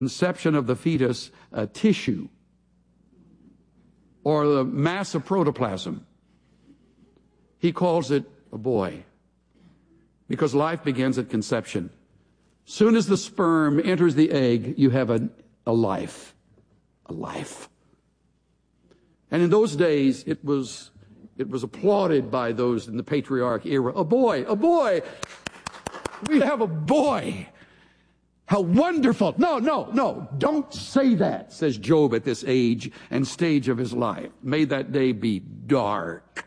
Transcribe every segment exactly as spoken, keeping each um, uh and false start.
conception of the fetus a tissue or the mass of protoplasm. He calls it a boy because life begins at conception. Soon as the sperm enters the egg, you have a, a life, a life. And in those days, it was, it was applauded by those in the patriarch era. A boy, a boy. We have a boy. How wonderful. No, no, no. Don't say that, says Job at this age and stage of his life. May that day be dark.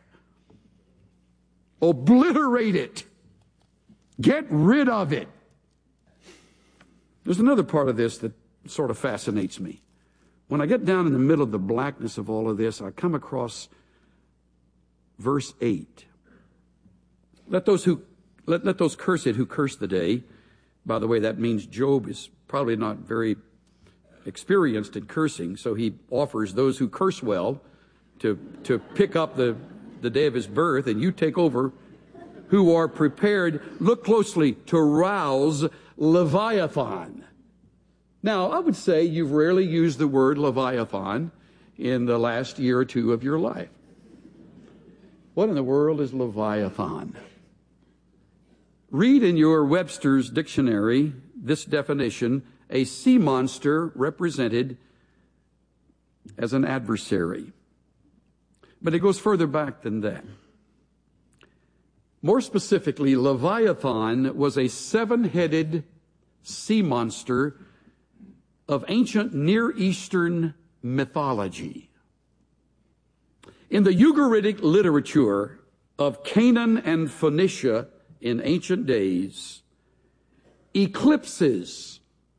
Obliterate it. Get rid of it. There's another part of this that sort of fascinates me. When I get down in the middle of the blackness of all of this, I come across verse eight. Let those who let, let those curse it who curse the day. By the way, that means Job is probably not very experienced in cursing, so he offers those who curse well to, to pick up the, the day of his birth, and you take over, who are prepared, look closely, to rouse Leviathan. Now, I would say you've rarely used the word Leviathan in the last year or two of your life. What in the world is Leviathan? Read in your Webster's dictionary this definition: a sea monster represented as an adversary. But it goes further back than that. More specifically, Leviathan was a seven-headed sea monster of ancient Near Eastern mythology. In the Ugaritic literature of Canaan and Phoenicia in ancient days, eclipses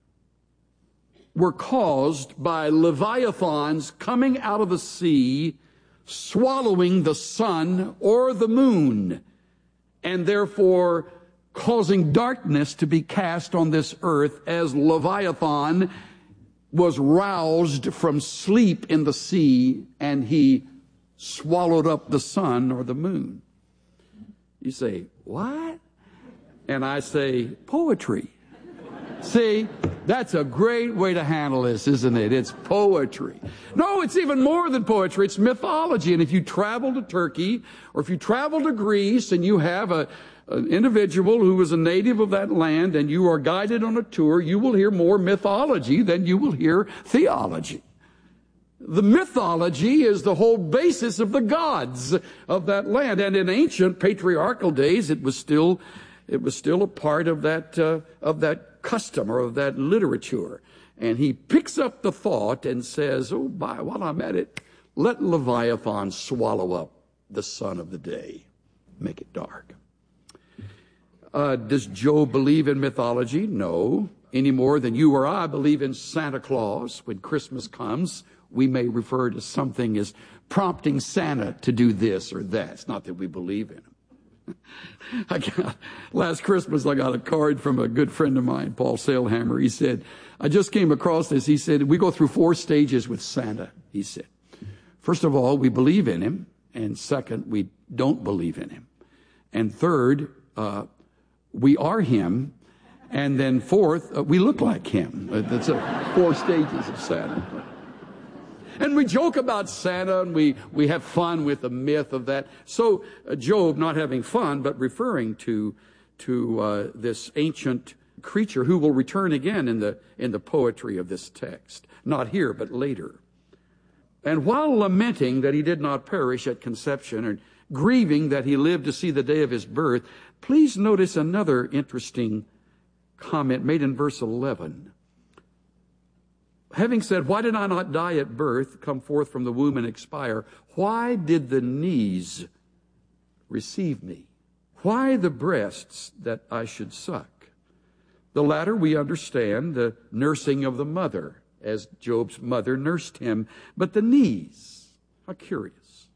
were caused by leviathans coming out of the sea, swallowing the sun or the moon, and therefore causing darkness to be cast on this earth as Leviathan was roused from sleep in the sea and he swallowed up the sun or the moon. You say, what? And I say, poetry. See, that's a great way to handle this, isn't it? It's poetry. No, it's even more than poetry. It's mythology. And if you travel to Turkey or if you travel to Greece and you have a, an individual who is a native of that land and you are guided on a tour, you will hear more mythology than you will hear theology. The mythology is the whole basis of the gods of that land. And in ancient patriarchal days, it was still, it was still a part of that, uh, of that custom or of that literature. And he picks up the thought and says, oh, by, while I'm at it, let Leviathan swallow up the sun of the day. Make it dark. Uh, does Job believe in mythology? No. Any more than you or I believe in Santa Claus. When Christmas comes, we may refer to something as prompting Santa to do this or that. It's not that we believe in him. I got, last Christmas, I got a card from a good friend of mine, Paul Sailhammer. He said, I just came across this. He said, we go through four stages with Santa, he said. First of all, we believe in him. And second, we don't believe in him. And third, uh, we are him. And then fourth, uh, we look like him. Uh, that's uh, four stages of Santa. And we joke about Santa, and we, we have fun with the myth of that. So uh, Job, not having fun, but referring to, to uh, this ancient creature who will return again in the, in the poetry of this text. Not here, but later. And while lamenting that he did not perish at conception, and grieving that he lived to see the day of his birth, please notice another interesting comment made in verse eleven. Having said, why did I not die at birth, come forth from the womb and expire? Why did the knees receive me? Why the breasts that I should suck? The latter we understand, the nursing of the mother, as Job's mother nursed him. But the knees, how curious.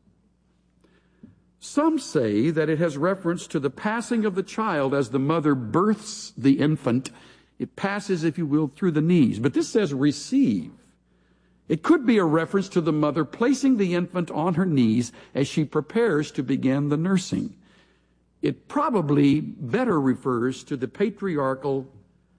Some say that it has reference to the passing of the child as the mother births the infant. It passes, if you will, through the knees. But this says receive. It could be a reference to the mother placing the infant on her knees as she prepares to begin the nursing. It probably better refers to the patriarchal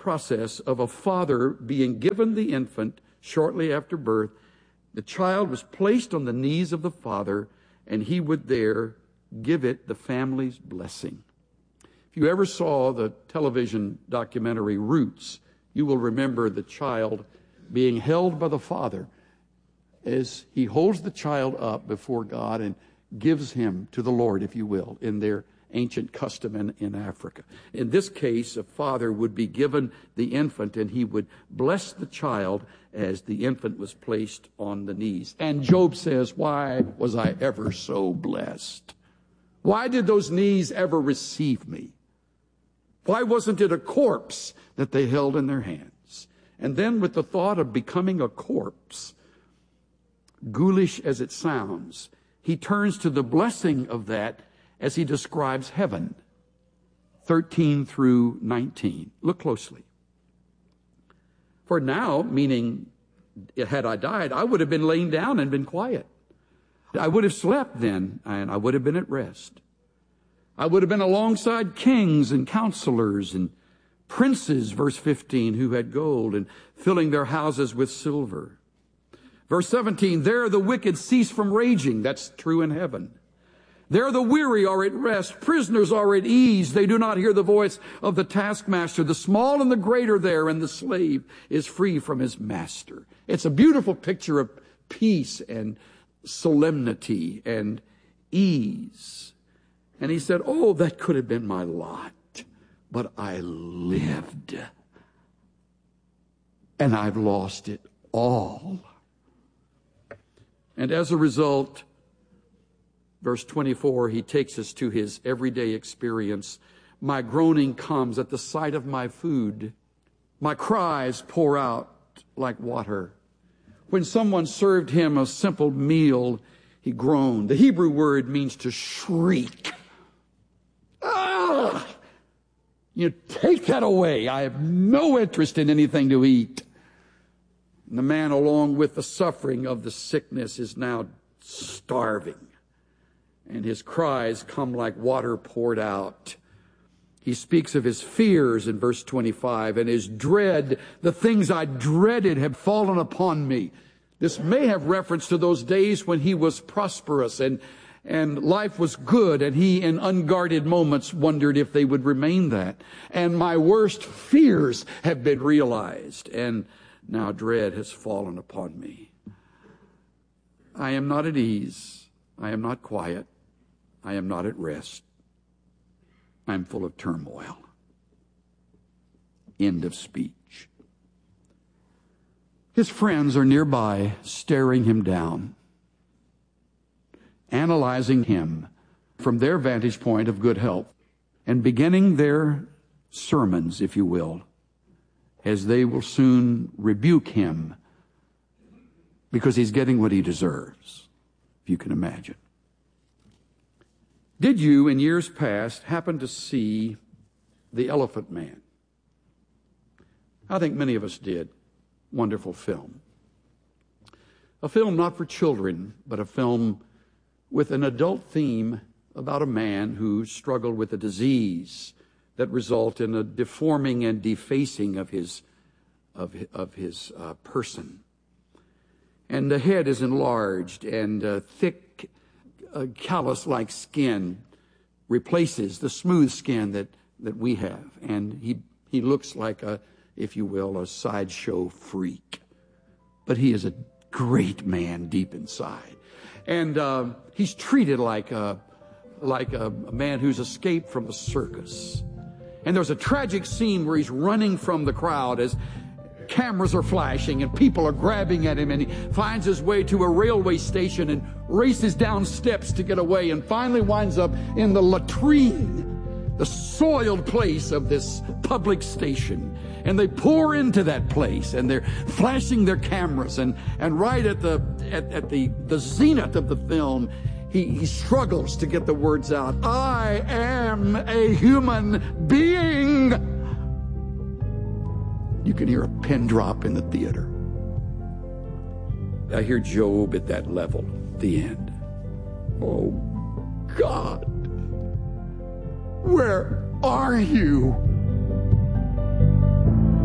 process of a father being given the infant shortly after birth. The child was placed on the knees of the father, and he would there give it the family's blessing. If you ever saw the television documentary Roots, you will remember the child being held by the father as he holds the child up before God and gives him to the Lord, if you will, in their ancient custom in, in Africa. In this case, a father would be given the infant, and he would bless the child as the infant was placed on the knees. And Job says, why was I ever so blessed? Why did those knees ever receive me? Why wasn't it a corpse that they held in their hands? And then with the thought of becoming a corpse, ghoulish as it sounds, he turns to the blessing of that as he describes heaven, thirteen through nineteen. Look closely. For now, meaning had I died, I would have been laying down and been quiet. I would have slept then, and I would have been at rest. I would have been alongside kings and counselors and princes, verse fifteen, who had gold and filling their houses with silver. Verse seventeen, there the wicked cease from raging. That's true in heaven. There the weary are at rest. Prisoners are at ease. They do not hear the voice of the taskmaster. The small and the great are there, and the slave is free from his master. It's a beautiful picture of peace and solemnity and ease. And he said, oh, that could have been my lot, but I lived, and I've lost it all. And as a result, verse twenty-four, he takes us to his everyday experience. My groaning comes at the sight of my food. My cries pour out like water. When someone served him a simple meal, he groaned. The Hebrew word means to shriek. Ah! You take that away. I have no interest in anything to eat. And the man, along with the suffering of the sickness, is now starving. And his cries come like water poured out. He speaks of his fears in verse twenty-five, and his dread. The things I dreaded have fallen upon me. This may have reference to those days when he was prosperous and, and life was good, and he in unguarded moments wondered if they would remain that. And my worst fears have been realized, and now dread has fallen upon me. I am not at ease. I am not quiet. I am not at rest. I'm full of turmoil. End of speech. His friends are nearby, staring him down, analyzing him from their vantage point of good health, and beginning their sermons, if you will, as they will soon rebuke him because he's getting what he deserves, if you can imagine. Did you, in years past, happen to see The Elephant Man? I think many of us did. Wonderful film. A film not for children, but a film with an adult theme about a man who struggled with a disease that resulted in a deforming and defacing of his, of, of his uh, person. And the head is enlarged, and uh, thick, uh, callus-like skin replaces the smooth skin that, that we have. And he, he looks like a, if you will, a sideshow freak. But he is a great man deep inside. And uh, he's treated like a, like a, a man who's escaped from a circus. And there's a tragic scene where he's running from the crowd as cameras are flashing and people are grabbing at him, and he finds his way to a railway station and races down steps to get away, and finally winds up in the latrine, the soiled place of this public station. And they pour into that place, and they're flashing their cameras, and, and right at the at, at the, the zenith of the film, he, he struggles to get the words out. I am a human being. You can hear a pin drop in the theater. I hear Job at that level, the end. Oh, God, where are you?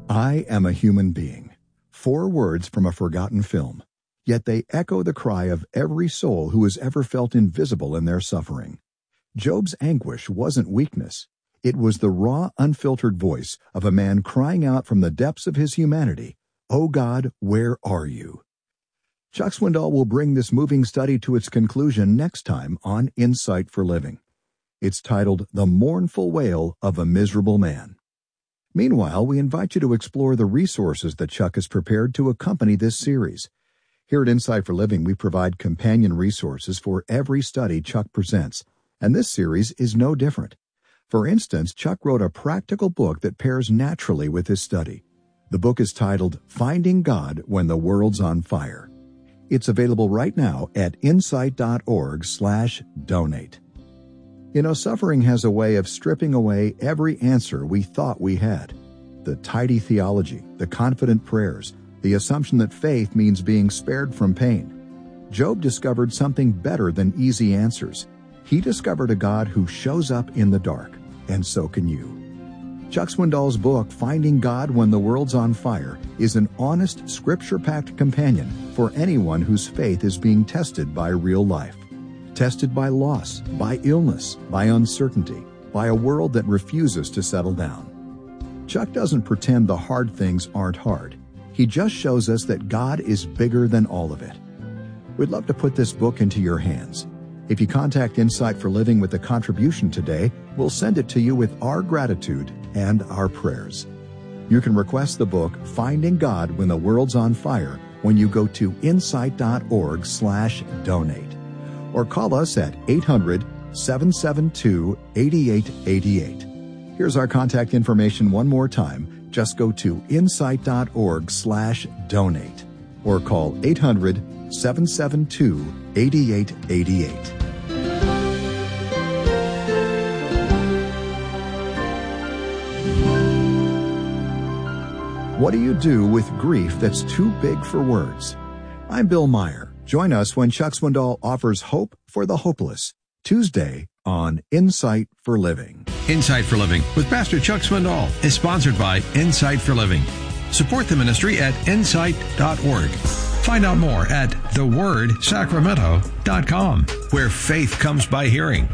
I am a human being. Four words from a forgotten film, yet they echo the cry of every soul who has ever felt invisible in their suffering. Job's anguish wasn't weakness. It was the raw, unfiltered voice of a man crying out from the depths of his humanity, "Oh God, where are you?" Chuck Swindoll will bring this moving study to its conclusion next time on Insight for Living. It's titled The Mournful Wail of a Miserable Man. Meanwhile, we invite you to explore the resources that Chuck has prepared to accompany this series. Here at Insight for Living, we provide companion resources for every study Chuck presents, and this series is no different. For instance, Chuck wrote a practical book that pairs naturally with his study. The book is titled Finding God When the World's on Fire. It's available right now at insight.org slash donate. You know, suffering has a way of stripping away every answer we thought we had. The tidy theology, the confident prayers, the assumption that faith means being spared from pain. Job discovered something better than easy answers. He discovered a God who shows up in the dark, and so can you. Chuck Swindoll's book, Finding God When the World's on Fire, is an honest, scripture-packed companion for anyone whose faith is being tested by real life. Tested by loss, by illness, by uncertainty, by a world that refuses to settle down. Chuck doesn't pretend the hard things aren't hard. He just shows us that God is bigger than all of it. We'd love to put this book into your hands. If you contact Insight for Living with a contribution today, we'll send it to you with our gratitude and our prayers. You can request the book, Finding God When the World's on Fire, when you go to insight.org slash donate. Or call us at eight hundred, seven seven two, eight eight eight eight. Here's our contact information one more time. Just go to insight.org slash donate. Or call eight hundred, seven seven two, eight eight eight eight. What do you do with grief that's too big for words? I'm Bill Meyer. Join us when Chuck Swindoll offers hope for the hopeless, Tuesday on Insight for Living. Insight for Living with Pastor Chuck Swindoll is sponsored by Insight for Living. Support the ministry at insight dot org. Find out more at the word sacramento dot com, where faith comes by hearing.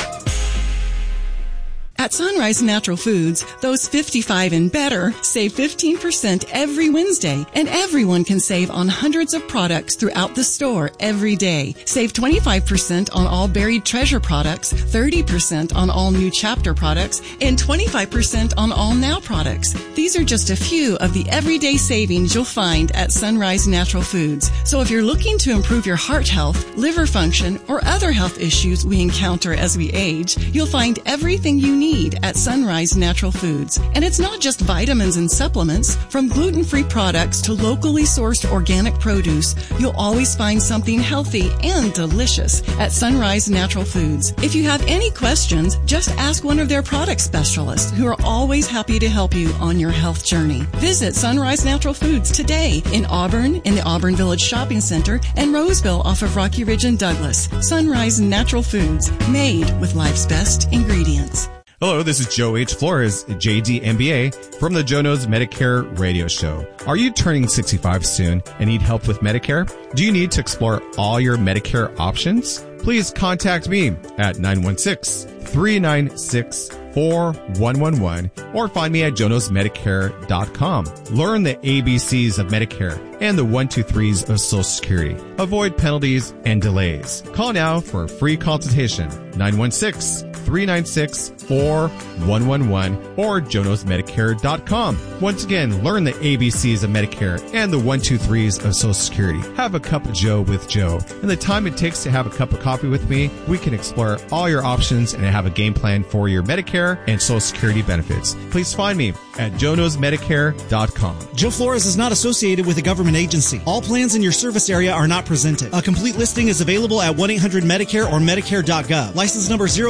At Sunrise Natural Foods, those fifty-five and better save fifteen percent every Wednesday, and everyone can save on hundreds of products throughout the store every day. Save twenty-five percent on all Buried Treasure products, thirty percent on all New Chapter products, and twenty-five percent on all Now products. These are just a few of the everyday savings you'll find at Sunrise Natural Foods. So if you're looking to improve your heart health, liver function, or other health issues we encounter as we age, you'll find everything you need at Sunrise Natural Foods. And it's not just vitamins and supplements. From gluten-free products to locally sourced organic produce, you'll always find something healthy and delicious at Sunrise Natural Foods. If you have any questions, just ask one of their product specialists who are always happy to help you on your health journey. Visit Sunrise Natural Foods today in Auburn, in the Auburn Village Shopping Center, and Roseville off of Rocky Ridge and Douglas. Sunrise Natural Foods, made with life's best ingredients. Hello, this is Joe H. Flores, J D M B A, from the Joe Knows Medicare radio show. Are you turning sixty-five soon and need help with Medicare? Do you need to explore all your Medicare options? Please contact me at nine one six, three nine six, four one one one or find me at joe knows medicare dot com. Learn the A B Cs of Medicare and the one two threes of Social Security. Avoid penalties and delays. Call now for a free consultation, nine one six, three nine six, four one one one or joe knows medicare dot com. Once again, learn the A B Cs of Medicare and the one two threes of Social Security. Have a cup of Joe with Joe. In the time it takes to have a cup of coffee with me, we can explore all your options and have a game plan for your Medicare and Social Security benefits. Please find me at joe knows medicare dot com. Joe Flores is not associated with a government agency. All plans in your service area are not presented. A complete listing is available at one eight hundred Medicare or medicare dot gov. License number zero C four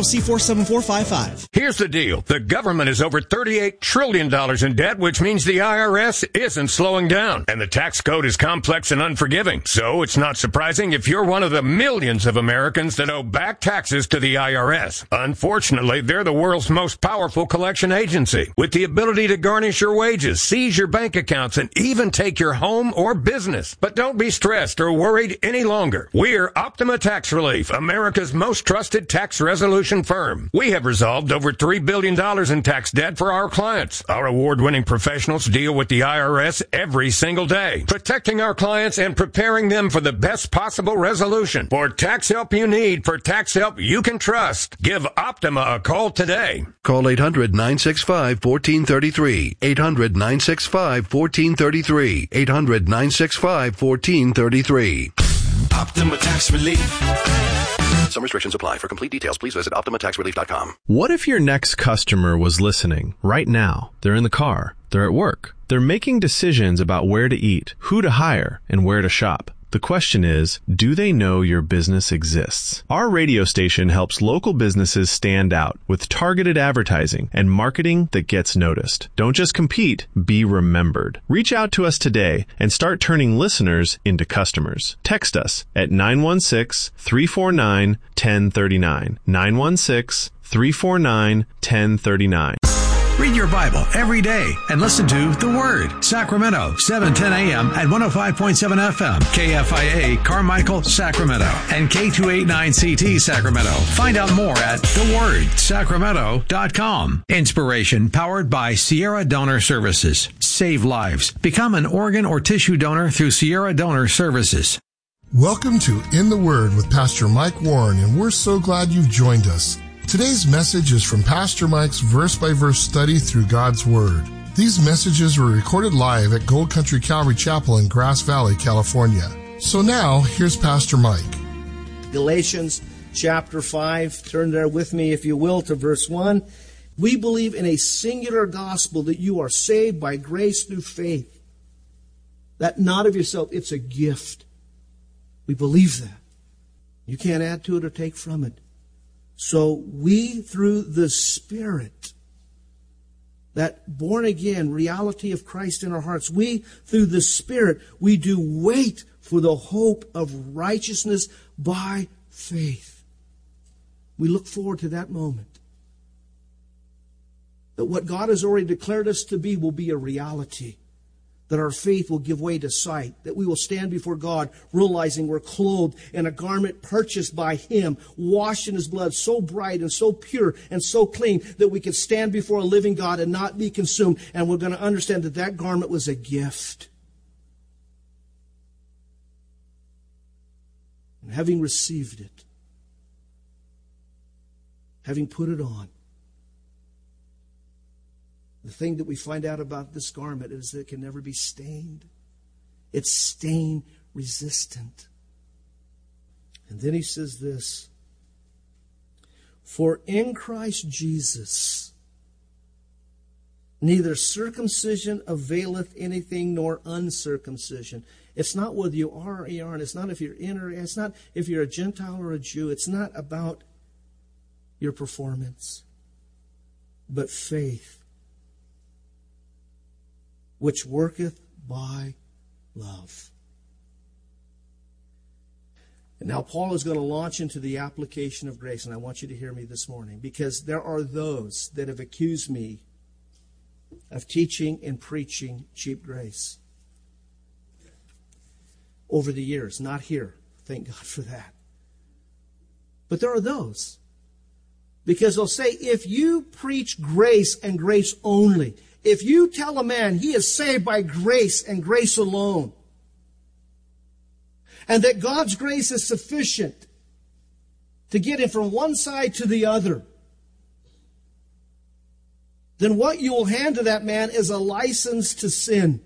seven four five five. Here's the deal. The government is over thirty-eight trillion dollars in debt, which means the I R S isn't slowing down. And the tax code is complex and unforgiving. So it's not surprising if you're one of the millions of Americans that owe back taxes to the I R S. Unfortunately, they're the world's most powerful collection agency, with the ability to garnish your wages, seize your bank accounts, and even take your home or business. But don't be stressed or worried any longer. We're Optima Tax Relief, America's most trusted tax resolution firm. We have resolved over three billion dollars in tax debt for our clients. Our award-winning professionals deal with the I R S every single day, protecting our clients and preparing them for the best possible resolution. For tax help you need, for tax help you can trust, give Optima a call today. Call eight hundred, nine six five, one four three three. eight hundred, nine six five, one four three three. eight hundred, nine six five, one four three three. Optima Tax Relief. Some restrictions apply. For complete details, please visit optima tax relief dot com. What if your next customer was listening right now? They're in the car. They're at work. They're making decisions about where to eat, who to hire, and where to shop. The question is, do they know your business exists? Our radio station helps local businesses stand out with targeted advertising and marketing that gets noticed. Don't just compete, be remembered. Reach out to us today and start turning listeners into customers. Text us at nine one six, three four nine, one zero three nine. nine one six, three four nine, one zero three nine. Read your Bible every day and listen to The Word. Sacramento, seven ten a.m. at one oh five point seven F M. K F I A, Carmichael, Sacramento. And K two eighty-nine C T, Sacramento. Find out more at the word sacramento dot com. Inspiration powered by Sierra Donor Services. Save lives. Become an organ or tissue donor through Sierra Donor Services. Welcome to In the Word with Pastor Mike Warren, and we're so glad you've joined us. Today's message is from Pastor Mike's verse-by-verse study through God's Word. These messages were recorded live at Gold Country Calvary Chapel in Grass Valley, California. So now, here's Pastor Mike. Galatians chapter five. Turn there with me, if you will, to verse one. We believe in a singular gospel that you are saved by grace through faith. That not of yourself, it's a gift. We believe that. You can't add to it or take from it. So we, through the Spirit, that born-again reality of Christ in our hearts, we, through the Spirit, we do wait for the hope of righteousness by faith. We look forward to that moment. That what God has already declared us to be will be a reality. That our faith will give way to sight, that we will stand before God realizing we're clothed in a garment purchased by Him, washed in His blood, so bright and so pure and so clean that we can stand before a living God and not be consumed. And we're going to understand that that garment was a gift. And having received it, having put it on, the thing that we find out about this garment is that it can never be stained. It's stain resistant. And then he says this, for in Christ Jesus, neither circumcision availeth anything nor uncircumcision. It's not whether you are or you aren't. It's not if you're in or it's not if you're a Gentile or a Jew. It's not about your performance, but faith, which worketh by love. And now Paul is going to launch into the application of grace, and I want you to hear me this morning, because there are those that have accused me of teaching and preaching cheap grace over the years. Not here, thank God for that. But there are those, because they'll say, if you preach grace and grace only, if you tell a man he is saved by grace and grace alone, and that God's grace is sufficient to get him from one side to the other, then what you will hand to that man is a license to sin.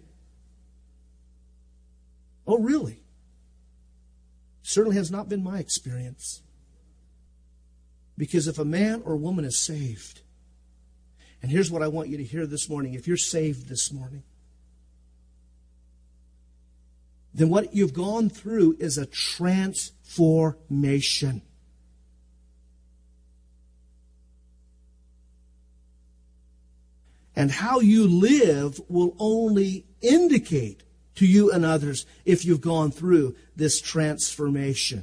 Oh, really? Certainly has not been my experience. Because if a man or woman is saved, and here's what I want you to hear this morning. If you're saved this morning, then what you've gone through is a transformation. And how you live will only indicate to you and others if you've gone through this transformation.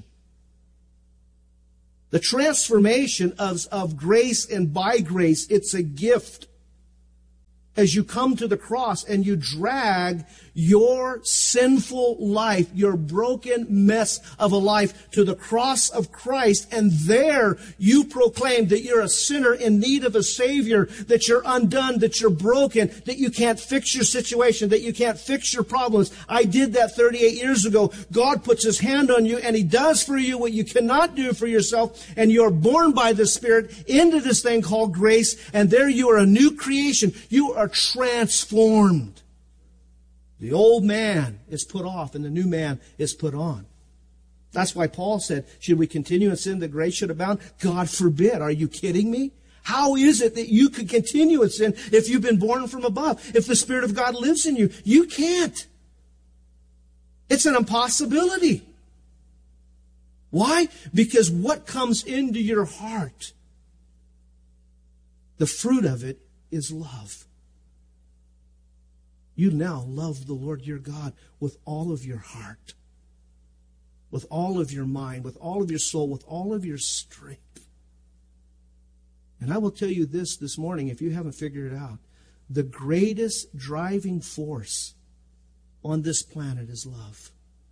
The transformation of, of grace and by grace, it's a gift. As you come to the cross and you drag your sinful life, your broken mess of a life to the cross of Christ, and there you proclaim that you're a sinner in need of a Savior, that you're undone, that you're broken, that you can't fix your situation, that you can't fix your problems. I did that thirty-eight years ago. God puts His hand on you and He does for you what you cannot do for yourself, and you're born by the Spirit into this thing called grace, and there you are a new creation. You are transformed. The old man is put off and the new man is put on. That's why Paul said, should we continue in sin that grace should abound? God forbid. Are you kidding me? How is it that you could continue in sin if you've been born from above? If the Spirit of God lives in you, you can't. It's an impossibility. Why? Because what comes into your heart, the fruit of it is love. You now love the Lord your God with all of your heart, with all of your mind, with all of your soul, with all of your strength. And I will tell you this this morning, if you haven't figured it out, the greatest driving force on this planet is love.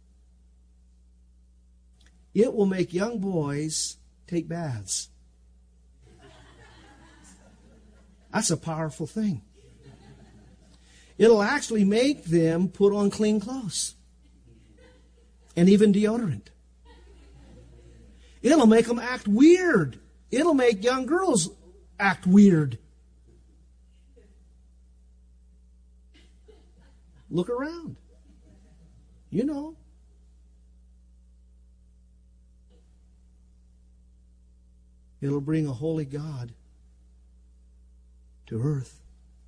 It will make young boys take baths. That's a powerful thing. It'll actually make them put on clean clothes and even deodorant. It'll make them act weird. It'll make young girls act weird. Look around. You know. It'll bring a holy God to earth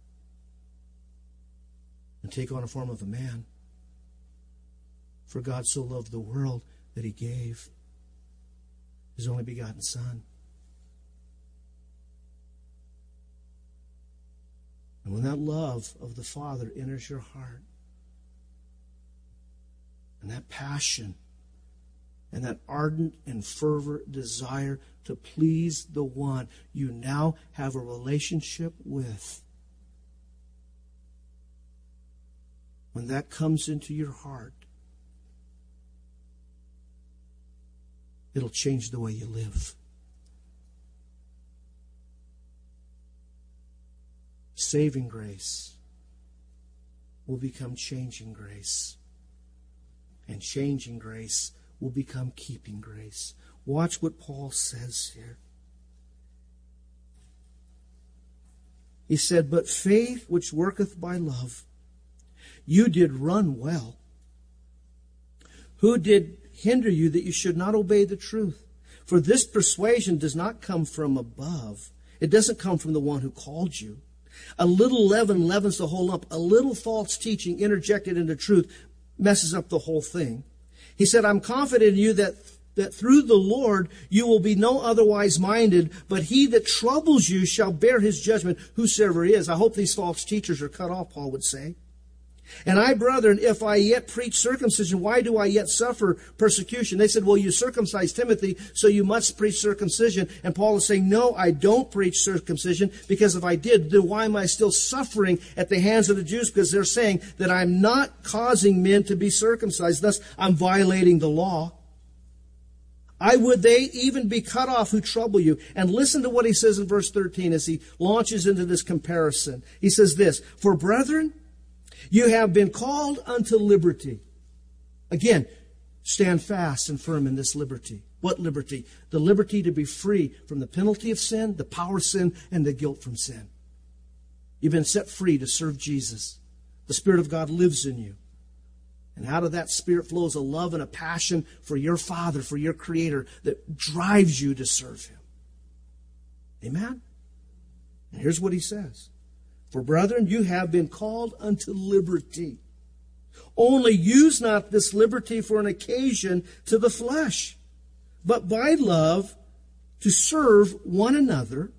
and take on a form of a man. For God so loved the world that He gave His only begotten Son. And when that love of the Father enters your heart, and that passion, and that ardent and fervent desire to please the one you now have a relationship with, when that comes into your heart, it'll change the way you live. Saving grace will become changing grace. And changing grace will become keeping grace. Watch what Paul says here. He said, but faith which worketh by love, you did run well. Who did hinder you that you should not obey the truth? For this persuasion does not come from above. It doesn't come from the one who called you. A little leaven leavens the whole lump. A little false teaching interjected into truth messes up the whole thing. He said, I'm confident in you that, that through the Lord you will be no otherwise minded, but he that troubles you shall bear his judgment, whosoever he is. I hope these false teachers are cut off, Paul would say. And I, brethren, if I yet preach circumcision, why do I yet suffer persecution? They said, well, you circumcised Timothy, so you must preach circumcision. And Paul is saying, no, I don't preach circumcision, because if I did, then why am I still suffering at the hands of the Jews? Because they're saying that I'm not causing men to be circumcised. Thus, I'm violating the law. I would they even be cut off who trouble you. And listen to what he says in verse thirteen as he launches into this comparison. He says this, for brethren, you have been called unto liberty. Again, stand fast and firm in this liberty. What liberty? The liberty to be free from the penalty of sin, the power of sin, and the guilt from sin. You've been set free to serve Jesus. The Spirit of God lives in you. And out of that Spirit flows a love and a passion for your Father, for your Creator, that drives you to serve Him. Amen? And here's what he says. For brethren, you have been called unto liberty. Only use not this liberty for an occasion to the flesh, but by love to serve one another.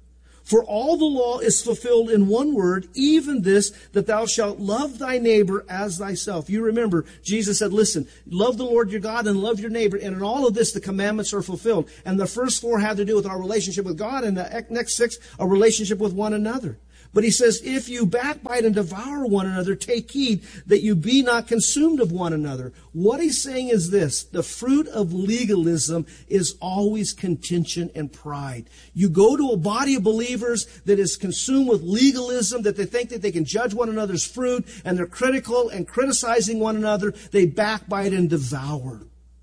For all the law is fulfilled in one word, even this, that thou shalt love thy neighbor as thyself. You remember, Jesus said, listen, love the Lord your God and love your neighbor. And in all of this, the commandments are fulfilled. And the first four have to do with our relationship with God, and the next six, a relationship with one another. But he says, if you backbite and devour one another, take heed that you be not consumed of one another. What he's saying is this: the fruit of legalism is always contention and pride. You go to a body of believers that is consumed with legalism, that they think that they can judge one another's fruit, and they're critical and criticizing one another. They backbite and devour.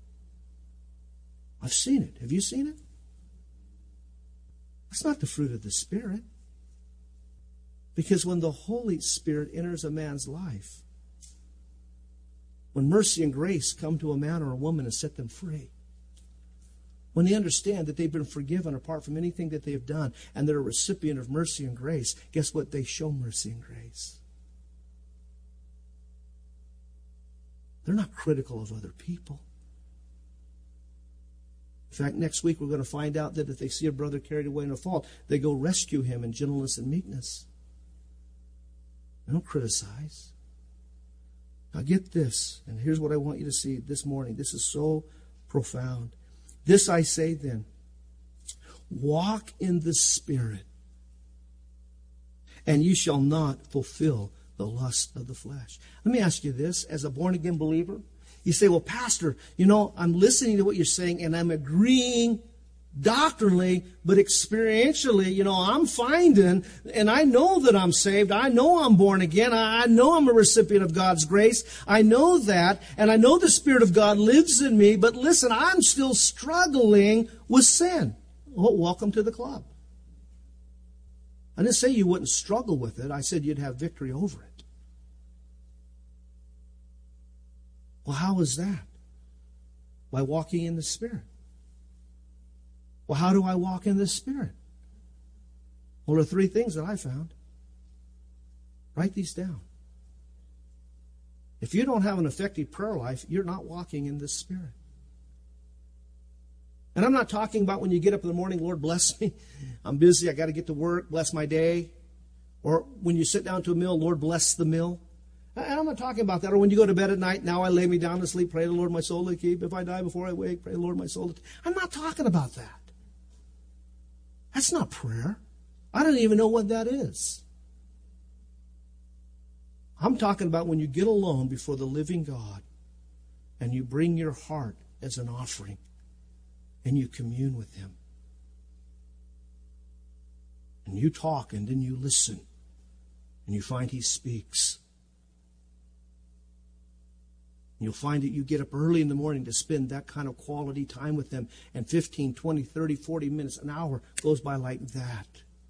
I've seen it. Have you seen it? That's not the fruit of the Spirit. Because when the Holy Spirit enters a man's life, when mercy and grace come to a man or a woman and set them free, when they understand that they've been forgiven apart from anything that they have done, and they're a recipient of mercy and grace, guess what? They show mercy and grace. They're not critical of other people. In fact, next week we're going to find out that if they see a brother carried away in a fault, they go rescue him in gentleness and meekness. They don't criticize. Now get this, and here's what I want you to see this morning. This is so profound. This I say then, walk in the Spirit, and you shall not fulfill the lust of the flesh. Let me ask you this, as a born-again believer. You say, well, Pastor, you know, I'm listening to what you're saying, and I'm agreeing doctrinally, but experientially, you know, I'm finding, and I know that I'm saved. I know I'm born again. I know I'm a recipient of God's grace. I know that, and I know the Spirit of God lives in me, but listen, I'm still struggling with sin. Well, welcome to the club. I didn't say you wouldn't struggle with it. I said you'd have victory over it. Well, how is that? By walking in the Spirit. Well, how do I walk in the Spirit? Well, there are three things that I found. Write these down. If you don't have an effective prayer life, you're not walking in the Spirit. And I'm not talking about when you get up in the morning, Lord, bless me. I'm busy. I got to get to work. Bless my day. Or when you sit down to a meal, Lord, bless the meal. And I'm not talking about that. Or when you go to bed at night, now I lay me down to sleep. Pray the Lord my soul to keep. If I die before I wake, pray the Lord my soul to keep. I'm not talking about that. That's not prayer. I don't even know what that is. I'm talking about when you get alone before the living God and you bring your heart as an offering and you commune with Him. And you talk and then you listen and you find He speaks. You'll find that you get up early in the morning to spend that kind of quality time with them, and fifteen, twenty, thirty, forty minutes, an hour goes by like that.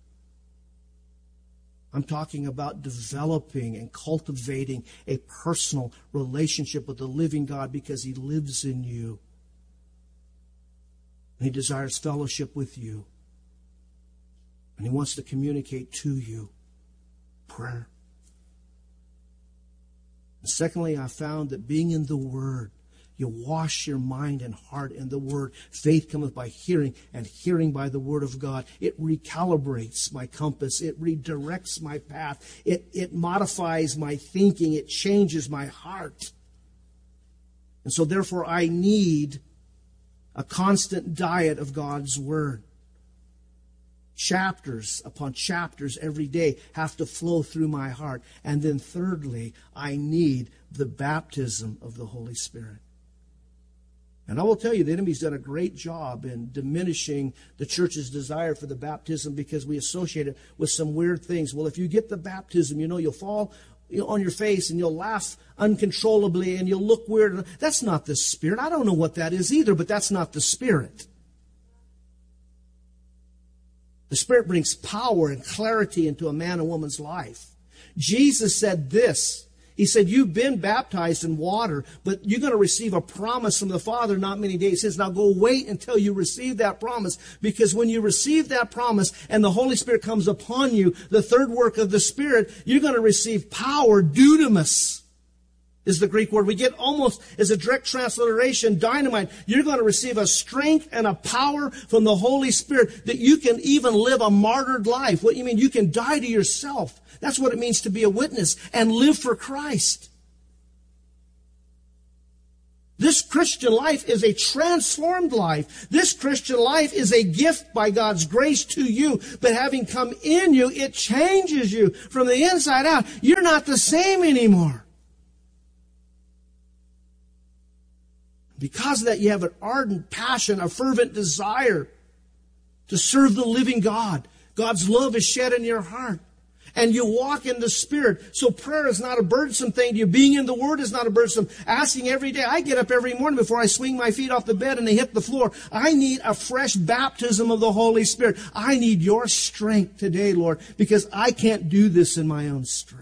I'm talking about developing and cultivating a personal relationship with the living God because He lives in you. And He desires fellowship with you. And He wants to communicate to you. Prayer. Secondly, I found that being in the Word, you wash your mind and heart in the Word. Faith cometh by hearing, and hearing by the Word of God. It recalibrates my compass. It redirects my path. It, it modifies my thinking. It changes my heart. And so therefore I need a constant diet of God's Word. Chapters upon chapters every day have to flow through my heart. And then thirdly, I need the baptism of the Holy Spirit. And I will tell you, the enemy's done a great job in diminishing the church's desire for the baptism because we associate it with some weird things. Well, if you get the baptism, you know, you'll fall on your face and you'll laugh uncontrollably and you'll look weird. That's not the Spirit. I don't know what that is either, but that's not the Spirit. The Spirit brings power and clarity into a man and woman's life. Jesus said this. He said, you've been baptized in water, but you're going to receive a promise from the Father not many days hence. Now go wait until you receive that promise, because when you receive that promise and the Holy Spirit comes upon you, the third work of the Spirit, you're going to receive power, dunamis. is the Greek word. We get almost as a direct transliteration, dynamite. You're going to receive a strength and a power from the Holy Spirit that you can even live a martyred life. What do you mean? You can die to yourself. That's what it means to be a witness and live for Christ. This Christian life is a transformed life. This Christian life is a gift by God's grace to you. But having come in you, it changes you from the inside out. You're not the same anymore. Because of that, you have an ardent passion, a fervent desire to serve the living God. God's love is shed in your heart. And you walk in the Spirit. So prayer is not a burdensome thing to you. Being in the Word is not a burdensome. Asking every day. I get up every morning before I swing my feet off the bed and they hit the floor. I need a fresh baptism of the Holy Spirit. I need your strength today, Lord, because I can't do this in my own strength.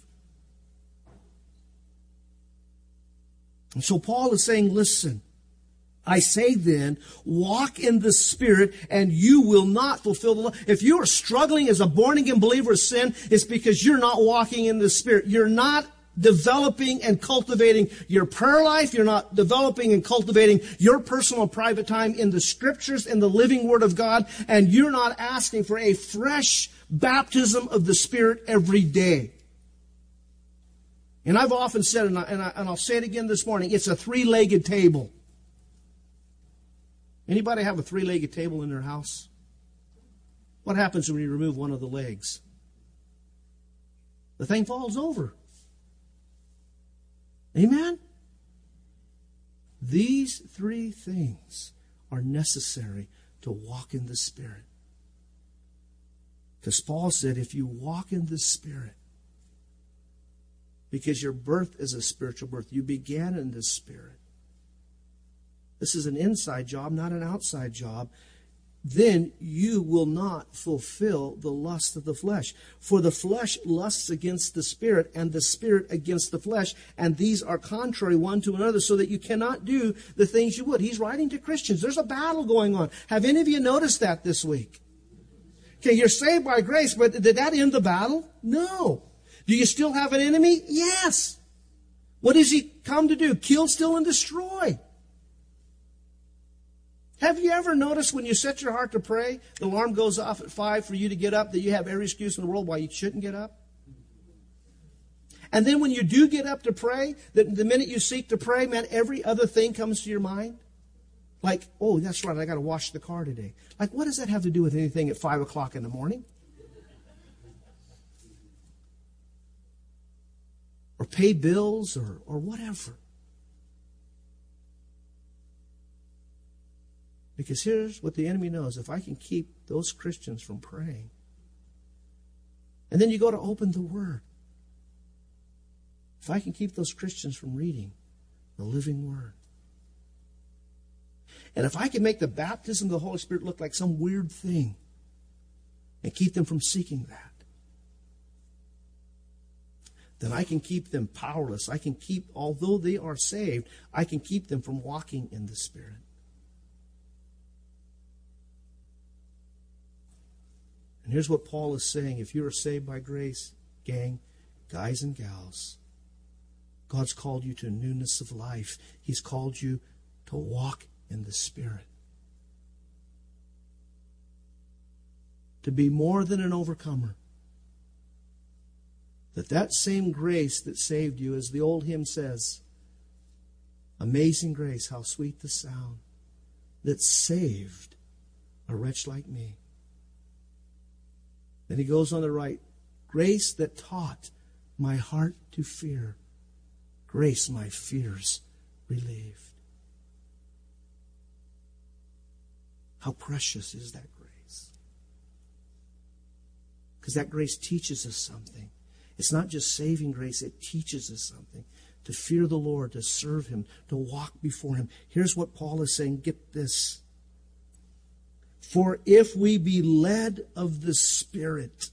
And so Paul is saying, listen, I say then, walk in the Spirit and you will not fulfill the law. If you are struggling as a born-again believer of sin, it's because you're not walking in the Spirit. You're not developing and cultivating your prayer life. You're not developing and cultivating your personal private time in the Scriptures and the living Word of God. And you're not asking for a fresh baptism of the Spirit every day. And I've often said, and, I, and, I, and I'll say it again this morning, it's a three-legged table. Anybody have a three-legged table in their house? What happens when you remove one of the legs? The thing falls over. Amen? These three things are necessary to walk in the Spirit. Because Paul said, if you walk in the Spirit, because your birth is a spiritual birth, you began in the Spirit. This is an inside job, not an outside job. Then you will not fulfill the lust of the flesh. For the flesh lusts against the Spirit, and the Spirit against the flesh, and these are contrary one to another, so that you cannot do the things you would. He's writing to Christians. There's a battle going on. Have any of you noticed that this week? Okay, you're saved by grace, but did that end the battle? No. Do you still have an enemy? Yes. What does he come to do? Kill, steal, and destroy. Have you ever noticed when you set your heart to pray, the alarm goes off at five for you to get up, that you have every excuse in the world why you shouldn't get up? And then when you do get up to pray, that the minute you seek to pray, man, every other thing comes to your mind. Like, oh, that's right, I got to wash the car today. Like, what does that have to do with anything at five o'clock in the morning? Or pay bills or, or whatever. Because here's what the enemy knows. If I can keep those Christians from praying, and then you go to open the Word. If I can keep those Christians from reading the living Word. And if I can make the baptism of the Holy Spirit look like some weird thing and keep them from seeking that, then I can keep them powerless. I can keep, although they are saved, I can keep them from walking in the Spirit. And here's what Paul is saying. If you are saved by grace, gang, guys and gals, God's called you to newness of life. He's called you to walk in the Spirit. To be more than an overcomer. That that same grace that saved you, as the old hymn says, amazing grace, how sweet the sound, that saved a wretch like me. Then he goes on the right, grace that taught my heart to fear, grace my fears relieved. How precious is that grace? Because that grace teaches us something. It's not just saving grace, it teaches us something. To fear the Lord, to serve Him, to walk before Him. Here's what Paul is saying, get this. For if we be led of the Spirit,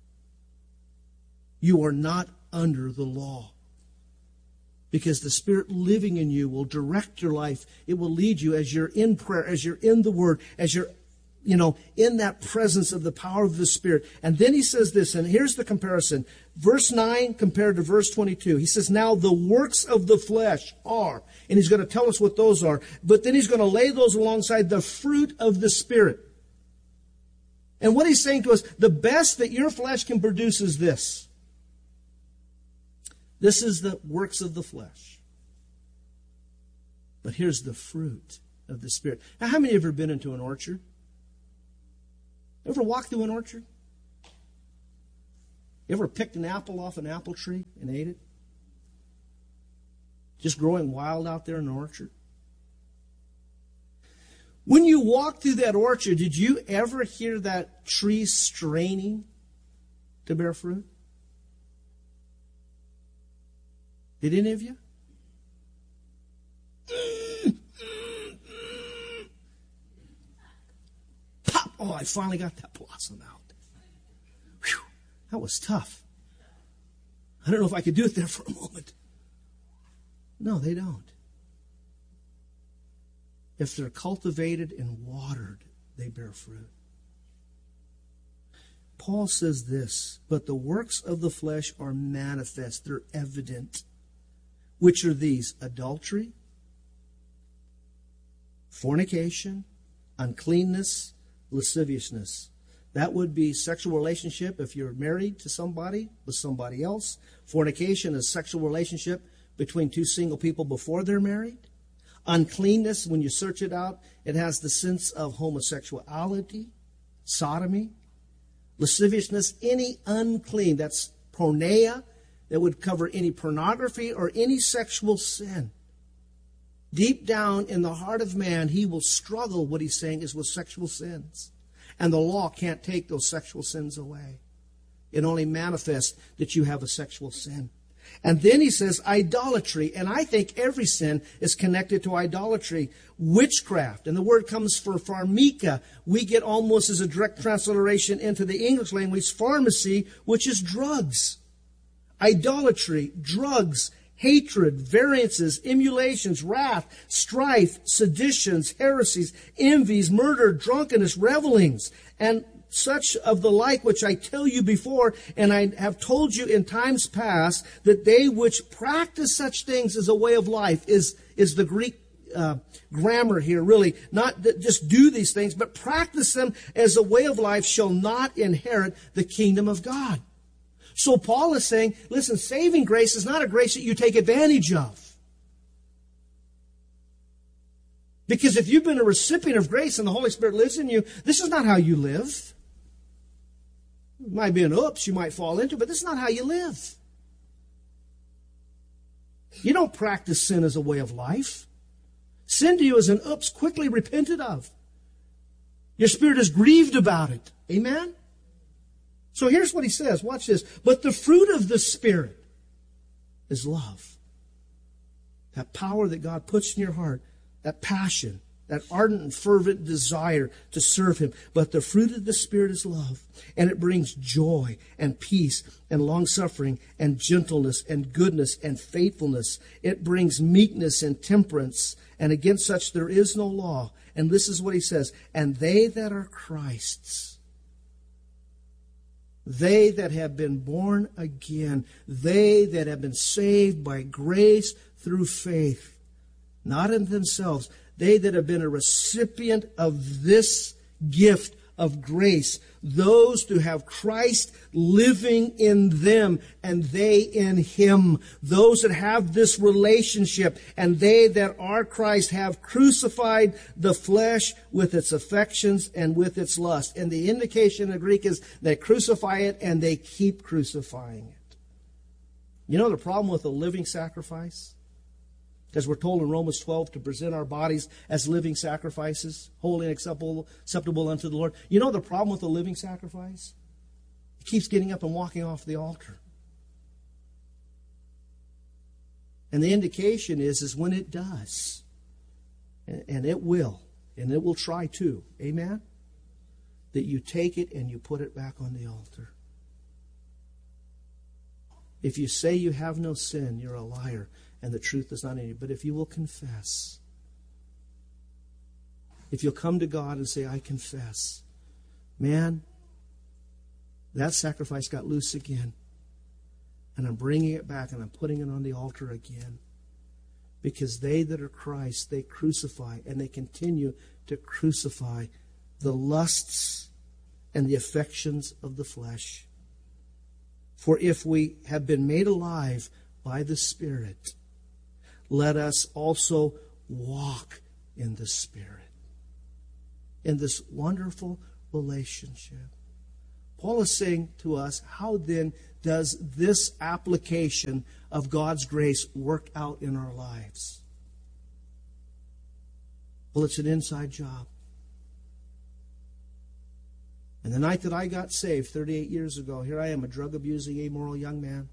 you are not under the law. Because the Spirit living in you will direct your life. It will lead you as you're in prayer, as you're in the Word, as you're you know, in that presence of the power of the Spirit. And then he says this, and here's the comparison. Verse nine compared to verse twenty-two. He says, now the works of the flesh are, and he's going to tell us what those are, but then he's going to lay those alongside the fruit of the Spirit. And what he's saying to us, the best that your flesh can produce is this. This is the works of the flesh. But here's the fruit of the Spirit. Now, how many have ever been into an orchard? Ever walked through an orchard? You ever picked an apple off an apple tree and ate it? Just growing wild out there in an orchard? When you walked through that orchard, did you ever hear that tree straining to bear fruit? Did any of you? Pop! Oh, I finally got that blossom out. Whew, that was tough. I don't know if I could do it there for a moment. No, they don't. If they're cultivated and watered, they bear fruit. Paul says this, but the works of the flesh are manifest, they're evident. Which are these? Adultery, fornication, uncleanness, lasciviousness. That would be sexual relationship if you're married to somebody with somebody else. Fornication is sexual relationship between two single people before they're married. Uncleanness, when you search it out, it has the sense of homosexuality, sodomy. Lasciviousness, any unclean, that's porneia, that would cover any pornography or any sexual sin. Deep down in the heart of man, he will struggle, what he's saying is with sexual sins. And the law can't take those sexual sins away. It only manifests that you have a sexual sin. And then he says idolatry, and I think every sin is connected to idolatry. Witchcraft, and the word comes for pharmika. We get almost as a direct transliteration into the English language, pharmacy, which is drugs. Idolatry, drugs, hatred, variances, emulations, wrath, strife, seditions, heresies, envies, murder, drunkenness, revelings, and such of the like which I tell you before, and I have told you in times past, that they which practice such things as a way of life, is, is the Greek uh, grammar here, really. Not that just do these things, but practice them as a way of life, shall not inherit the kingdom of God. So Paul is saying, listen, saving grace is not a grace that you take advantage of. Because if you've been a recipient of grace and the Holy Spirit lives in you, this is not how you live. It might be an oops you might fall into, but this is not how you live. You don't practice sin as a way of life. Sin to you is an oops quickly repented of. Your spirit is grieved about it. Amen? So here's what he says. Watch this. But the fruit of the Spirit is love. That power that God puts in your heart, that passion, that ardent and fervent desire to serve Him. But the fruit of the Spirit is love. And it brings joy and peace and long-suffering and gentleness and goodness and faithfulness. It brings meekness and temperance. And against such there is no law. And this is what he says. And they that are Christ's, they that have been born again, they that have been saved by grace through faith, not in themselves, they that have been a recipient of this gift of grace, those who have Christ living in them and they in Him, those that have this relationship, and they that are Christ have crucified the flesh with its affections and with its lust. And the indication in the Greek is they crucify it and they keep crucifying it. You know the problem with a living sacrifice? Because we're told in Romans twelve to present our bodies as living sacrifices, holy and acceptable, acceptable unto the Lord. You know the problem with a living sacrifice? It keeps getting up and walking off the altar. And the indication is, is when it does, and, and it will, and it will try to, amen? That you take it and you put it back on the altar. If you say you have no sin, you're a liar, and the truth is not in you. But if you will confess, If you'll come to God and say, I confess, man, that sacrifice got loose again. And I'm bringing it back and I'm putting it on the altar again. Because they that are Christ, they crucify and they continue to crucify the lusts and the affections of the flesh. For if we have been made alive by the Spirit, let us also walk in the Spirit. In this wonderful relationship. Paul is saying to us, how then does this application of God's grace work out in our lives? Well, it's an inside job. And the night that I got saved thirty-eight years ago, here I am, a drug-abusing, amoral young man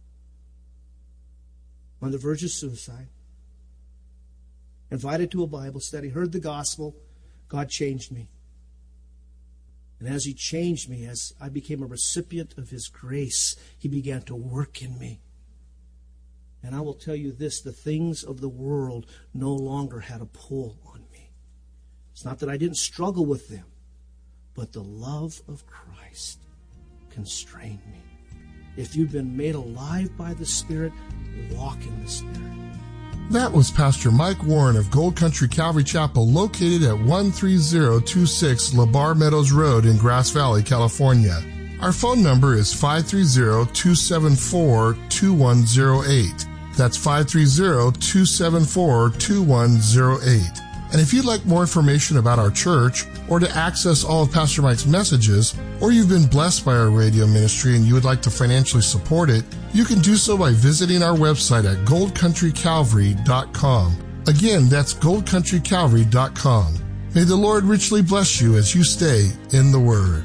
on the verge of suicide, invited to a Bible study, heard the gospel. God changed me. And as He changed me, as I became a recipient of His grace, He began to work in me. And I will tell you this, the things of the world no longer had a pull on me. It's not that I didn't struggle with them, but the love of Christ constrained me. If you've been made alive by the Spirit, walk in the Spirit. That was Pastor Mike Warren of Gold Country Calvary Chapel, located at one three zero two six LaBar Meadows Road in Grass Valley, California. Our phone number is five three zero, two seven four, two one zero eight. That's five three zero, two seven four, two one zero eight. And if you'd like more information about our church, or to access all of Pastor Mike's messages, or you've been blessed by our radio ministry and you would like to financially support it, you can do so by visiting our website at gold country calvary dot com. Again, that's gold country calvary dot com. May the Lord richly bless you as you stay in the Word.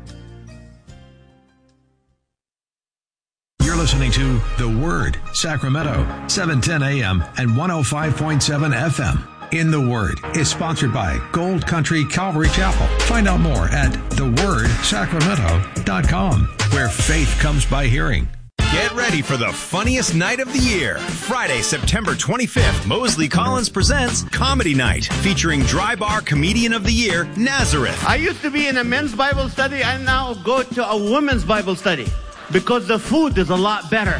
You're listening to The Word, Sacramento, seven ten a.m. and one oh five point seven F M. In the Word is sponsored by Gold Country Calvary Chapel. Find out more at the word sacramento dot com, where faith comes by hearing. Get ready for the funniest night of the year. Friday, September twenty-fifth, Mosley Collins presents Comedy Night, featuring Dry Bar Comedian of the Year, Nazareth. I used to be in a men's Bible study. I now go to a women's Bible study because the food is a lot better.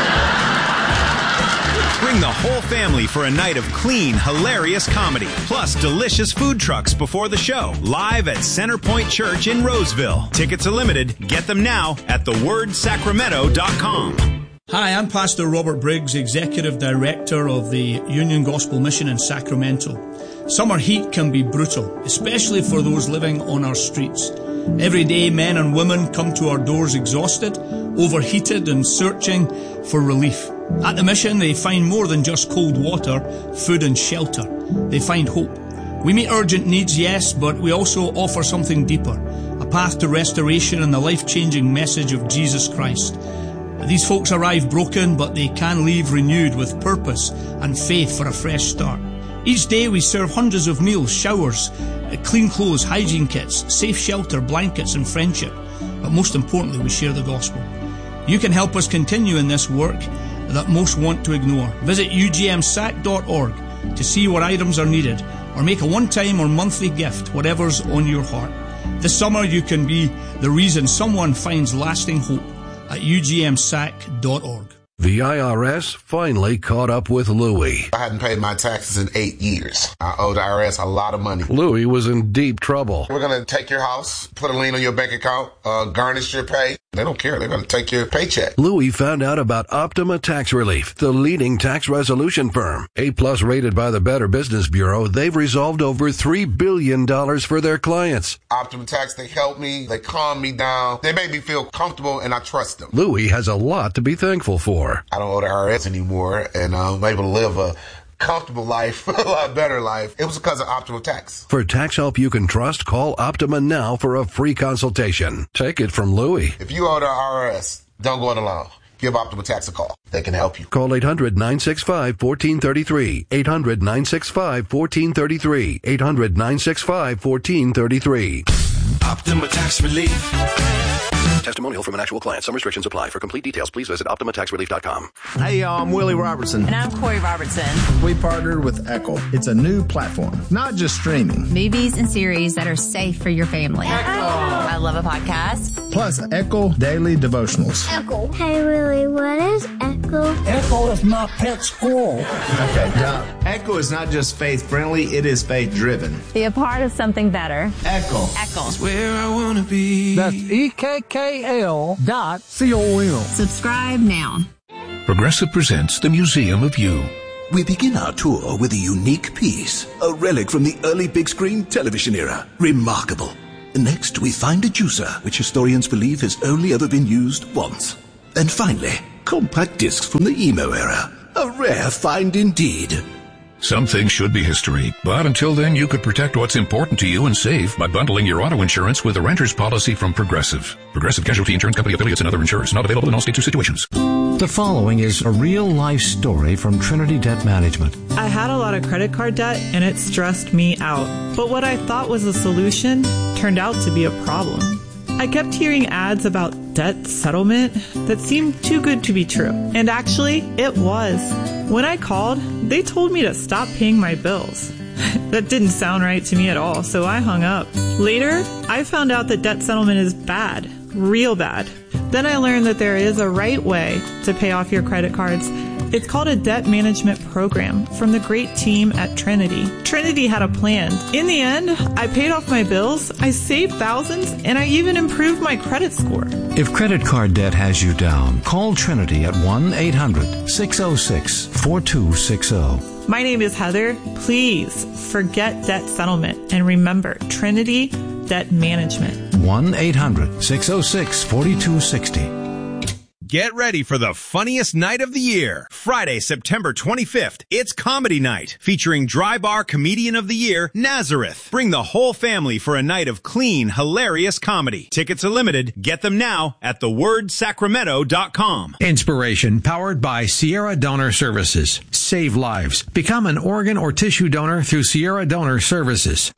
Bring the whole family for a night of clean, hilarious comedy, plus delicious food trucks before the show, live at Center Point Church in Roseville. Tickets are limited. Get them now at the word sacramento dot com. Hi, I'm Pastor Robert Briggs, Executive Director of the Union Gospel Mission in Sacramento. Summer heat can be brutal, especially for those living on our streets. Every day, men and women come to our doors exhausted, overheated, and searching for relief. At the mission, they find more than just cold water, food and shelter. They find hope. We meet urgent needs, yes, but we also offer something deeper, a path to restoration and the life-changing message of Jesus Christ. These folks arrive broken, but they can leave renewed with purpose and faith for a fresh start. Each day we serve hundreds of meals, showers, clean clothes, hygiene kits, safe shelter, blankets and friendship. But most importantly, we share the gospel. You can help us continue in this work that most want to ignore. Visit U G M sac dot org to see what items are needed, or make a one-time or monthly gift, whatever's on your heart. This summer you can be the reason someone finds lasting hope at U G M sac dot org. The I R S finally caught up with Louie. I hadn't paid my taxes in eight years. I owe the I R S a lot of money. Louie was in deep trouble. We're going to take your house, put a lien on your bank account, uh, garnish your pay. They don't care. They're going to take your paycheck. Louie found out about Optima Tax Relief, the leading tax resolution firm. A-plus rated by the Better Business Bureau, they've resolved over three billion dollars for their clients. Optima Tax, they help me. They calm me down. They make me feel comfortable, and I trust them. Louie has a lot to be thankful for. I don't owe the I R S anymore, and I'm able to live a comfortable life, a lot better life. It was because of Optima Tax. For tax help you can trust, call Optima now for a free consultation. Take it from Louie. If you owe the I R S, don't go it alone. Give Optima Tax a call. They can help you. Call eight hundred, nine six five, one four three three. eight hundred, nine six five, one four three three. eight hundred, nine six five, one four three three. Optima Tax Relief. Testimonial from an actual client. Some restrictions apply. For complete details, please visit Optima Tax Relief dot com. Hey, y'all, I'm Willie Robertson. And I'm Corey Robertson. We partnered with Echo. It's a new platform, not just streaming. Movies and series that are safe for your family. Echo. I love a podcast. Plus, Echo Daily Devotionals. Echo. Hey, Willie, what is Echo? Echo is my pet squirrel. Okay, now, Echo is not just faith-friendly, it is faith-driven. Be a part of something better. Echo. Echo. It's where I want to be. That's E K K L dot C O M. Subscribe now. Progressive presents The Museum of You. We begin our tour with a unique piece, a relic from the early big screen television era. Remarkable. Next, we find a juicer, which historians believe has only ever been used once. And finally, compact discs from the emo era. A rare find indeed. Some things should be history, but until then you could protect what's important to you and save by bundling your auto insurance with a renter's policy from Progressive. Progressive Casualty Insurance Company affiliates and other insurers. Not available in all states or situations. The following is a real-life story from Trinity Debt Management. I had a lot of credit card debt and it stressed me out. But what I thought was a solution turned out to be a problem. I kept hearing ads about debt settlement that seemed too good to be true. And actually, it was. When I called, they told me to stop paying my bills. That didn't sound right to me at all, so I hung up. Later, I found out that debt settlement is bad, real bad. Then I learned that there is a right way to pay off your credit cards. It's called a debt management program from the great team at Trinity. Trinity had a plan. In the end, I paid off my bills, I saved thousands, and I even improved my credit score. If credit card debt has you down, call Trinity at one eight hundred six oh six four two six oh. My name is Heather. Please forget debt settlement and remember Trinity Debt Management. one eight hundred six oh six four two six oh. Get ready for the funniest night of the year. Friday, September twenty-fifth. It's Comedy Night, featuring Dry Bar Comedian of the Year, Nazareth. Bring the whole family for a night of clean, hilarious comedy. Tickets are limited. Get them now at the word sacramento dot com. Inspiration powered by Sierra Donor Services. Save lives. Become an organ or tissue donor through Sierra Donor Services.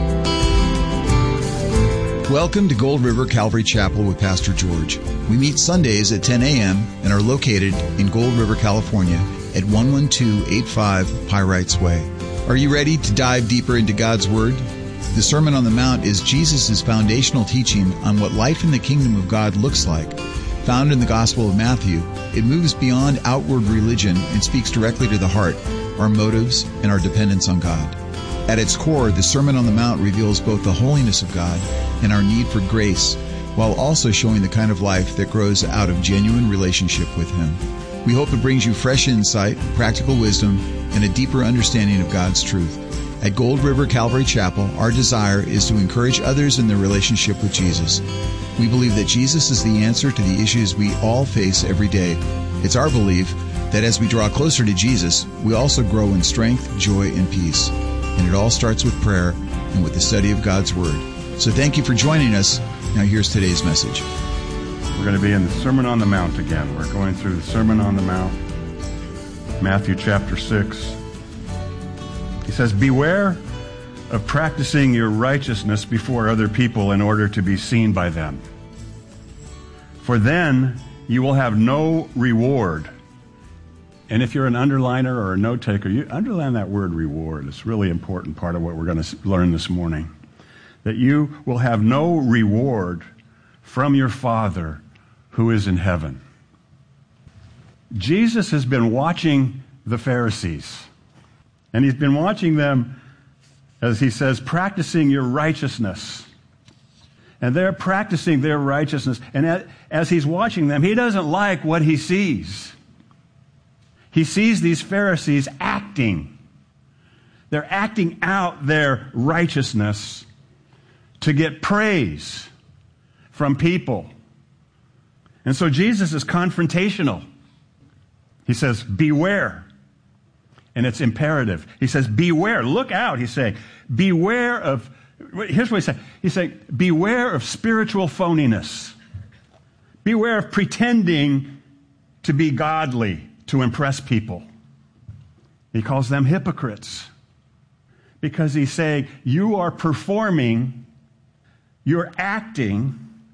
Welcome to Gold River Calvary Chapel with Pastor George. We meet Sundays at ten a.m. and are located in Gold River, California at one one two eight five Pyrites Way. Are you ready to dive deeper into God's Word? The Sermon on the Mount is Jesus' foundational teaching on what life in the kingdom of God looks like. Found in the Gospel of Matthew, it moves beyond outward religion and speaks directly to the heart, our motives, and our dependence on God. At its core, the Sermon on the Mount reveals both the holiness of God and our need for grace, while also showing the kind of life that grows out of genuine relationship with Him. We hope it brings you fresh insight, practical wisdom, and a deeper understanding of God's truth. At Gold River Calvary Chapel, our desire is to encourage others in their relationship with Jesus. We believe that Jesus is the answer to the issues we all face every day. It's our belief that as we draw closer to Jesus, we also grow in strength, joy, and peace. And it all starts with prayer and with the study of God's Word. So thank you for joining us. Now here's today's message. We're going to be in the Sermon on the Mount again. We're going through the Sermon on the Mount, Matthew chapter six. He says, "Beware of practicing your righteousness before other people in order to be seen by them. For then you will have no reward." And if you're an underliner or a note taker, you underline that word reward. It's a really important part of what we're going to learn this morning. That you will have no reward from your Father who is in heaven. Jesus has been watching the Pharisees. And he's been watching them, as he says, practicing your righteousness. And they're practicing their righteousness. And as he's watching them, he doesn't like what he sees. He sees these Pharisees acting. They're acting out their righteousness to get praise from people. And so Jesus is confrontational. He says, beware. And it's imperative. He says, beware. Look out, he's saying. Beware of, here's what he's saying. He's saying, beware of spiritual phoniness. Beware of pretending to be godly, to impress people. He calls them hypocrites. Because he's saying, you are performing, you're acting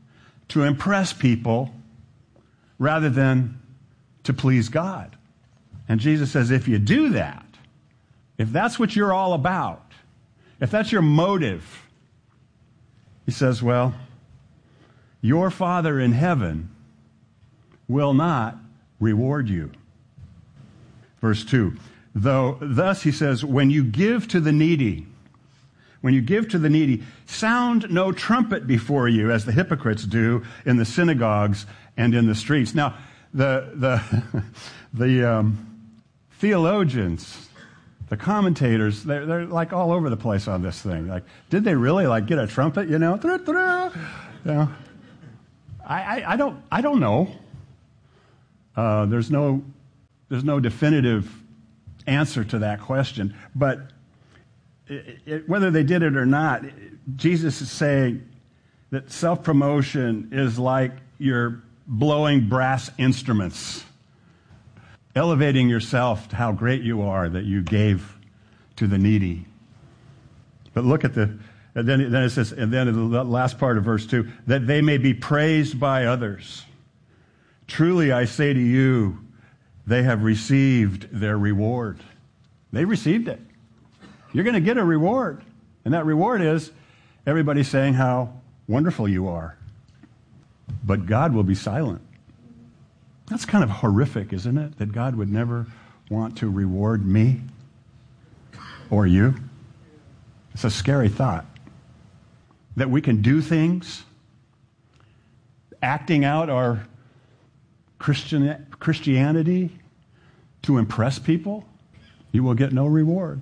to impress people rather than to please God. And Jesus says, if you do that, if that's what you're all about, if that's your motive, he says, well, your Father in heaven will not reward you. Verse two, though, thus he says, when you give to the needy, when you give to the needy, sound no trumpet before you, as the hypocrites do in the synagogues and in the streets. Now, the the the um, theologians, the commentators, they're, they're like all over the place on this thing. Like, did they really like get a trumpet? You know, you know. I, I, I don't I don't know. Uh, there's no there's no definitive answer to that question, but it, it, whether they did it or not, Jesus is saying that self-promotion is like you're blowing brass instruments, elevating yourself to how great you are that you gave to the needy. But look at the, and then, then it says, and then in the last part of verse two, that they may be praised by others. Truly I say to you, they have received their reward. They received it. You're going to get a reward. And that reward is everybody saying how wonderful you are. But God will be silent. That's kind of horrific, isn't it? That God would never want to reward me or you. It's a scary thought. That we can do things, acting out our Christian, Christianity to impress people, you will get no reward.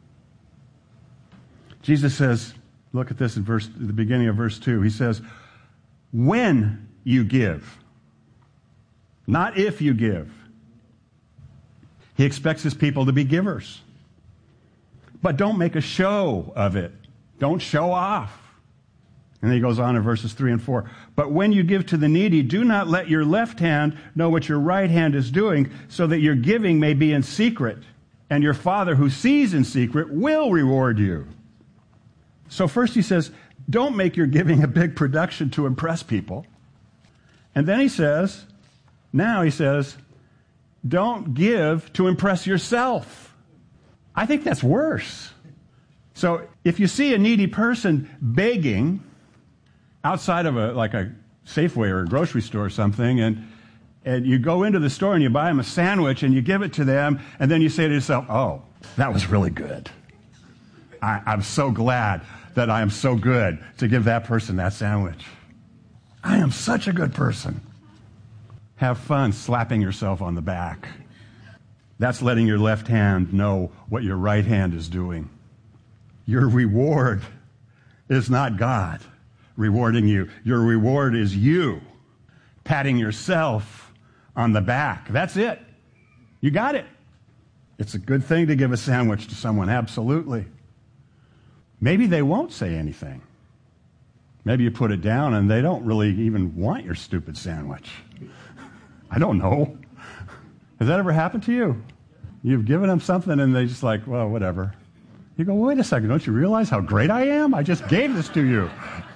Jesus says, look at this in verse, the beginning of verse two. He says, when you give, not if you give. He expects his people to be givers. But don't make a show of it. Don't show off. And then he goes on in verses three and four. But when you give to the needy, do not let your left hand know what your right hand is doing, so that your giving may be in secret. And your Father who sees in secret will reward you. So first he says, don't make your giving a big production to impress people. And then he says, now he says, don't give to impress yourself. I think that's worse. So if you see a needy person begging outside of a like a Safeway or a grocery store or something, and and you go into the store and you buy them a sandwich and you give it to them, and then you say to yourself, oh, that was really good. I, I'm so glad that I am so good to give that person that sandwich. I am such a good person. Have fun slapping yourself on the back. That's letting your left hand know what your right hand is doing. Your reward is not God rewarding you. Your reward is you patting yourself on the back. That's it. You got it. It's a good thing to give a sandwich to someone, absolutely. Maybe they won't say anything. Maybe you put it down and they don't really even want your stupid sandwich. I don't know. Has that ever happened to you? You've given them something and they just like, well, whatever. You go, wait a second, don't you realize how great I am? I just gave this to you.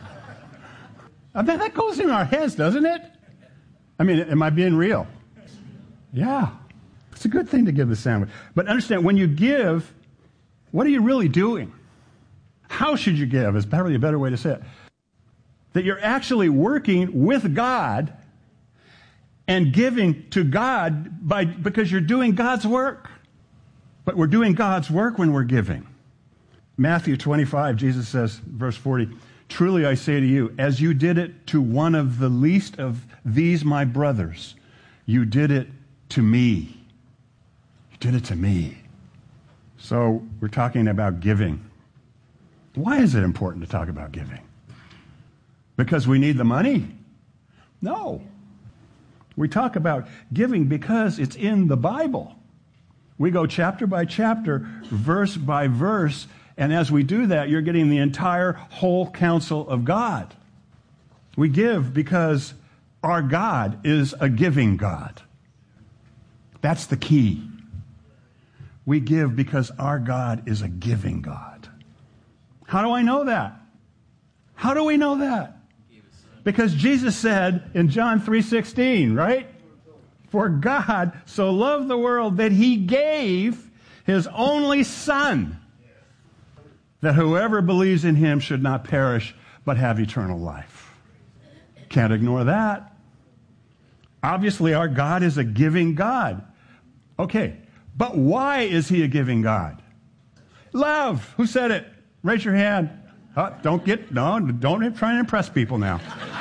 I bet that goes in our heads, doesn't it? I mean, am I being real? Yeah. It's a good thing to give the sandwich. But understand, when you give, what are you really doing? How should you give is probably a better way to say it. That you're actually working with God and giving to God by because you're doing God's work. But we're doing God's work when we're giving. Matthew twenty-five, Jesus says, verse forty, truly I say to you, as you did it to one of the least of these my brothers, you did it to me. You did it to me. So we're talking about giving. Why is it important to talk about giving? Because we need the money? No. We talk about giving because it's in the Bible. We go chapter by chapter, verse by verse, and as we do that, you're getting the entire whole counsel of God. We give because our God is a giving God. That's the key. We give because our God is a giving God. How do I know that? How do we know that? Because Jesus said in John three sixteen, right? For God so loved the world that he gave his only Son, that whoever believes in him should not perish, but have eternal life. Can't ignore that. Obviously, our God is a giving God. Okay, but why is he a giving God? Love. Who said it? Raise your hand. Oh, don't get, no, don't try and impress people now.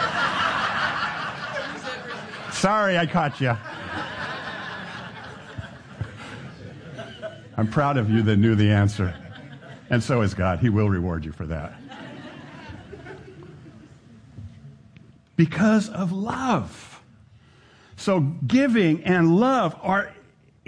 Sorry, I caught you. I'm proud of you that knew the answer. And so is God. He will reward you for that. Because of love. So giving and love are